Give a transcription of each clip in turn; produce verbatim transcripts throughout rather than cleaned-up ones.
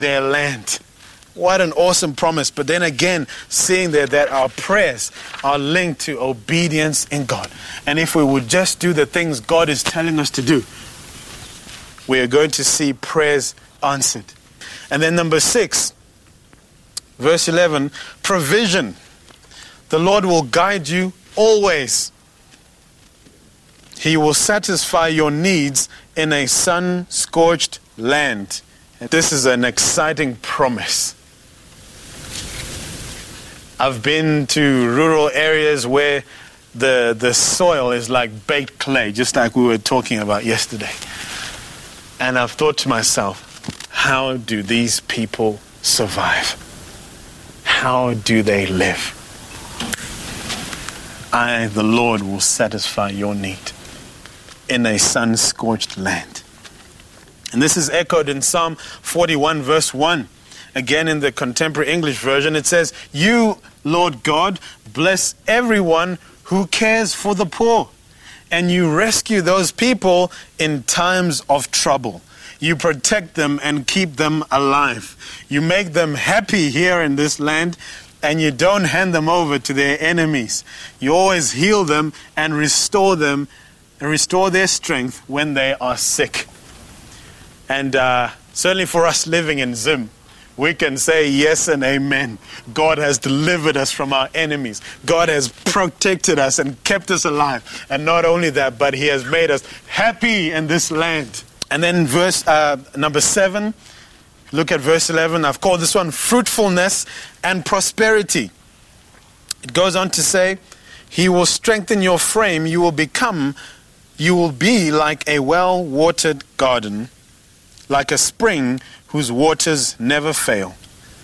their land. What an awesome promise. But then again, seeing there that our prayers are linked to obedience in God. And if we would just do the things God is telling us to do, we are going to see prayers answered. And then number six, verse eleven, provision. The Lord will guide you always. He will satisfy your needs in a sun-scorched land. And this is an exciting promise. I've been to rural areas where the, the soil is like baked clay, just like we were talking about yesterday. And I've thought to myself, how do these people survive? How do they live? I, the Lord, will satisfy your need in a sun-scorched land. And this is echoed in Psalm forty-one, verse one. Again, in the Contemporary English Version, it says, you, Lord God, bless everyone who cares for the poor, and you rescue those people in times of trouble. You protect them and keep them alive. You make them happy here in this land, and you don't hand them over to their enemies. You always heal them and restore them, and restore their strength when they are sick. And uh, certainly for us living in Zim, we can say yes and amen. God has delivered us from our enemies. God has protected us and kept us alive. And not only that, but He has made us happy in this land. And then verse uh, number seven, look at verse eleven. I've called this one fruitfulness and prosperity. It goes on to say, He will strengthen your frame. You will become, you will be like a well-watered garden, like a spring whose waters never fail.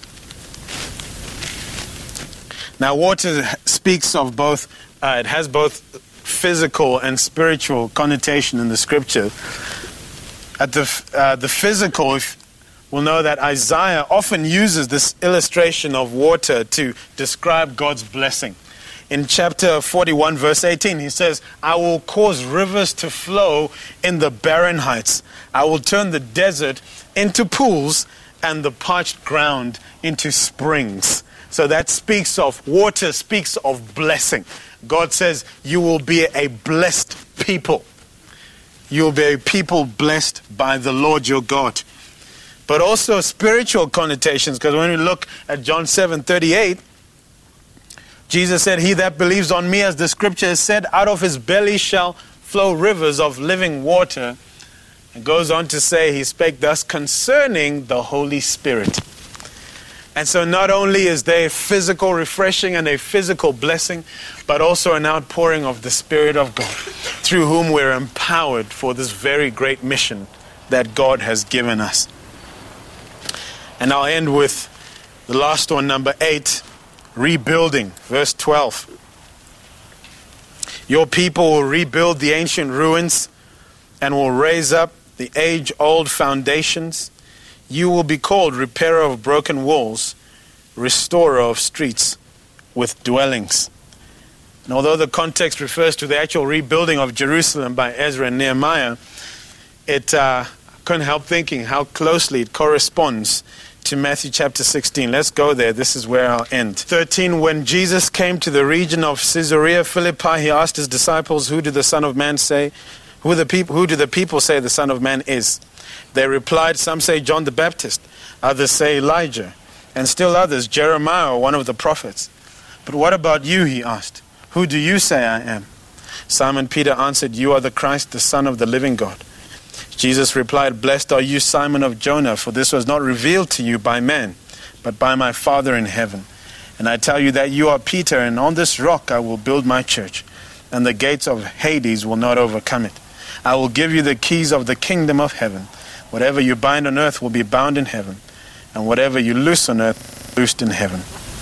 Now, water speaks of both, uh, it has both physical and spiritual connotation in the scripture. At the, uh, the physical, if we'll know that Isaiah often uses this illustration of water to describe God's blessing. In chapter forty-one, verse eighteen, he says, I will cause rivers to flow in the barren heights. I will turn the desert into pools and the parched ground into springs. So that speaks of, water speaks of blessing. God says, you will be a blessed people. You will be a people blessed by the Lord your God. But also spiritual connotations, because when we look at John seven thirty-eight, Jesus said, he that believes on me, as the scripture has said, out of his belly shall flow rivers of living water. It goes on to say, he spake thus concerning the Holy Spirit. And so not only is there physical refreshing and a physical blessing, but also an outpouring of the Spirit of God, through whom we're empowered for this very great mission that God has given us. And I'll end with the last one, number eight, rebuilding, verse twelve. Your people will rebuild the ancient ruins and will raise up the age-old foundations. You will be called repairer of broken walls, restorer of streets with dwellings. And although the context refers to the actual rebuilding of Jerusalem by Ezra and Nehemiah, it uh, couldn't help thinking how closely it corresponds to Matthew chapter sixteen. Let's go there. This is where I'll end. thirteen, when Jesus came to the region of Caesarea Philippi, he asked his disciples, who do the Son of Man say, who, the people, who do the people say the Son of Man is? They replied, some say John the Baptist, others say Elijah, and still others, Jeremiah, or one of the prophets. But what about you, he asked. Who do you say I am? Simon Peter answered, you are the Christ, the Son of the living God. Jesus replied, blessed are you, Simon of Jonah, for this was not revealed to you by man, but by my Father in heaven. And I tell you that you are Peter, and on this rock I will build my church, and the gates of Hades will not overcome it. I will give you the keys of the kingdom of heaven. Whatever you bind on earth will be bound in heaven, and whatever you loose on earth, loosed in heaven.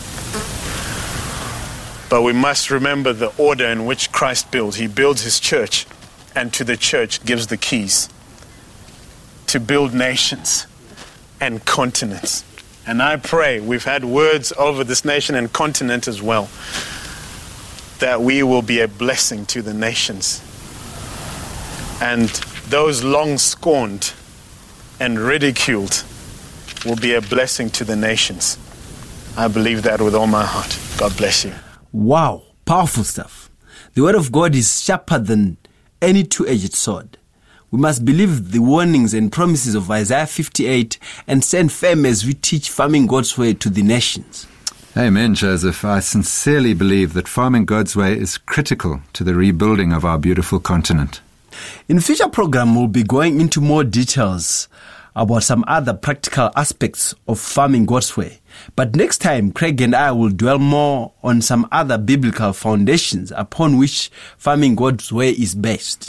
But we must remember the order in which Christ builds. He builds his church, and to the church gives the keys to build nations and continents. And I pray, we've had words over this nation and continent as well, that we will be a blessing to the nations. And those long scorned and ridiculed will be a blessing to the nations. I believe that with all my heart. God bless you. Wow, powerful stuff. The word of God is sharper than any two-edged sword. We must believe the warnings and promises of Isaiah fifty-eight and stand firm as we teach farming God's way to the nations. Amen, Joseph. I sincerely believe that farming God's way is critical to the rebuilding of our beautiful continent. In future program, we'll be going into more details about some other practical aspects of farming God's way. But next time, Craig and I will dwell more on some other biblical foundations upon which farming God's way is based.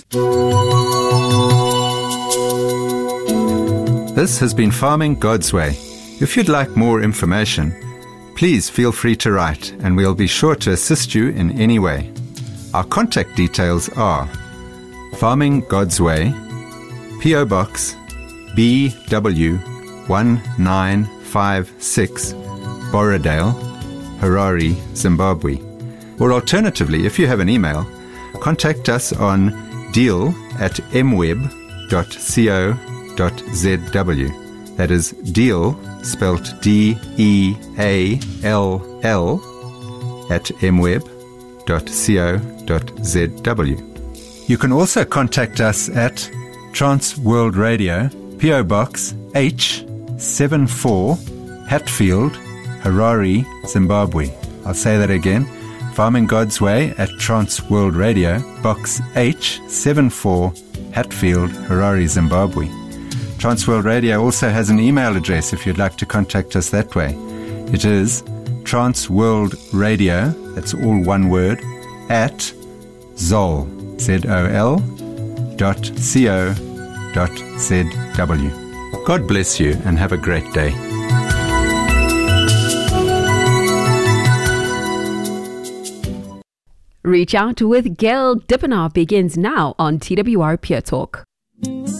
This has been Farming God's Way. If you'd like more information, please feel free to write and we'll be sure to assist you in any way. Our contact details are Farming God's Way, P O Box B W one nine five six, Borrowdale, Harare, Zimbabwe. Or alternatively, if you have an email, contact us on deal at mweb dot co dot z w. That is deal, spelt D E A L L, at mweb dot co dot z w. You can also contact us at Trans World Radio, P O Box H seven four, Hatfield, Harare, Zimbabwe. I'll say that again. Farming God's Way at Trans World Radio, Box H seven four, Hatfield, Harare, Zimbabwe. Trans World Radio also has an email address if you'd like to contact us that way. It is transworldradio, that's all one word, at zol, Z O L, dot co dot z w. God bless you and have a great day. Reach Out with Gail Dippenaar begins now on T W R Pure Talk.